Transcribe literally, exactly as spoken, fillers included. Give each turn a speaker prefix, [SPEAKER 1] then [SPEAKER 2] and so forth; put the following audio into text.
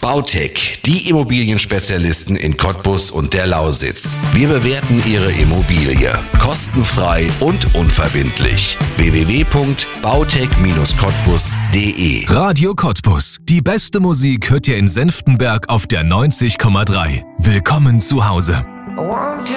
[SPEAKER 1] Bautec, die Immobilienspezialisten in Cottbus und der Lausitz. Wir bewerten Ihre Immobilie kostenfrei und unverbindlich. w w w punkt bautec Bindestrich cottbus punkt de
[SPEAKER 2] Radio Cottbus. Die beste Musik hört ihr in Senftenberg auf der neunzig Komma drei. Willkommen zu Hause.